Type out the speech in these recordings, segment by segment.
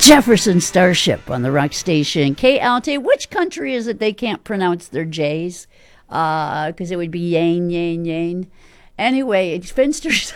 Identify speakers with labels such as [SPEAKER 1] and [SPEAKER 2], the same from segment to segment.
[SPEAKER 1] Jefferson Starship on the rock station. KLT, which country is it they can't pronounce their J's? Because it would be Yane, Yane, Yane. Anyway, it's Finster's.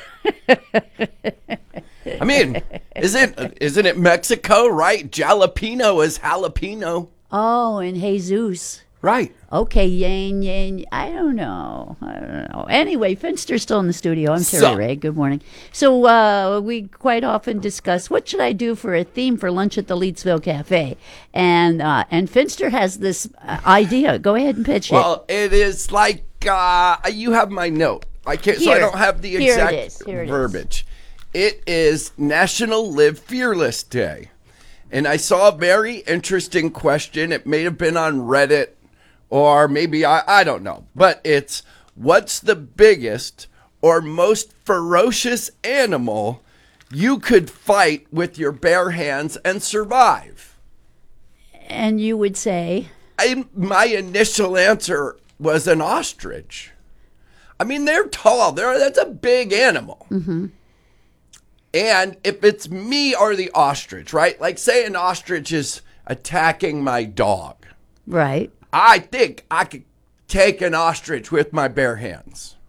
[SPEAKER 2] I mean, isn't it Mexico, right? Jalapeno is jalapeno.
[SPEAKER 1] Oh, and Jesus.
[SPEAKER 2] Right.
[SPEAKER 1] Okay, Yane, Yane. I don't know. Anyway, Finster's still in the studio. I'm Terry Ray. Good morning. So we quite often discuss what should I do for a theme for lunch at the Leetsville Cafe, and Finster has this idea. Go ahead and pitch it.
[SPEAKER 2] Well, it is like you have my note. I can't, so I don't have the exact verbiage. It is National Live Fearless Day, and I saw a very interesting question. It may have been on Reddit. Or maybe, I don't know. But it's, what's the biggest or most ferocious animal you could fight with your bare hands and survive?
[SPEAKER 1] And you would say?
[SPEAKER 2] My initial answer was an ostrich. I mean, they're tall. That's a big animal. Mm-hmm. And if it's me or the ostrich, right? Like, say an ostrich is attacking my dog.
[SPEAKER 1] Right.
[SPEAKER 2] I think I could take an ostrich with my bare hands.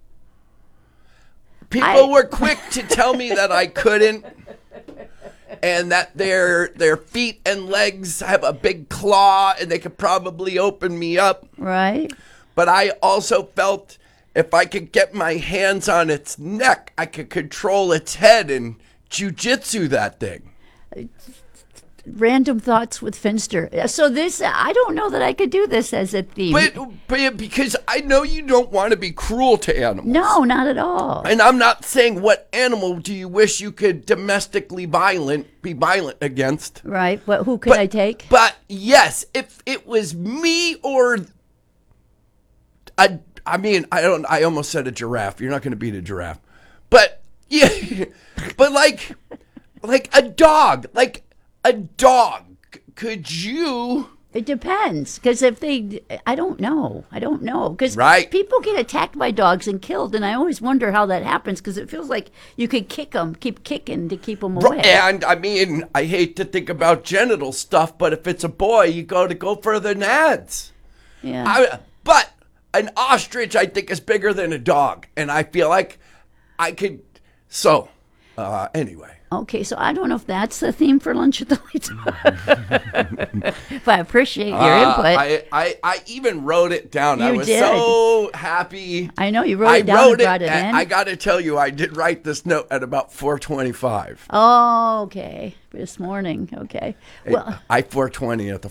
[SPEAKER 2] People were quick to tell me that I couldn't, and that their feet and legs have a big claw and they could probably open me up.
[SPEAKER 1] Right.
[SPEAKER 2] But I also felt if I could get my hands on its neck, I could control its head and jujitsu that thing.
[SPEAKER 1] Random thoughts with Finster. So this, I don't know that I could do this as a theme.
[SPEAKER 2] But because I know you don't want to be cruel to animals.
[SPEAKER 1] No, not at all.
[SPEAKER 2] And I'm not saying what animal do you wish you could domestically be violent against.
[SPEAKER 1] Right. But who could I take?
[SPEAKER 2] But yes, if it was me or I almost said a giraffe. You're not going to beat a giraffe. But yeah, but like a dog, a dog, could you?
[SPEAKER 1] It depends, because I don't know, because people get attacked by dogs and killed, and I always wonder how that happens, because it feels like you could kick them, keep kicking to keep them away.
[SPEAKER 2] And I mean, I hate to think about genital stuff, but if it's a boy, you go for the nads.
[SPEAKER 1] Yeah.
[SPEAKER 2] But an ostrich, I think, is bigger than a dog, and I feel like I could. So, anyway.
[SPEAKER 1] Okay, so I don't know if that's the theme for lunch at the Lights. But I appreciate your input.
[SPEAKER 2] I even wrote it down. I was so happy.
[SPEAKER 1] I know you wrote it down and brought it in.
[SPEAKER 2] I got to tell you, I did write this note at about 4:25.
[SPEAKER 1] Oh, okay. This morning. Okay. Well,
[SPEAKER 2] I 4:20 at the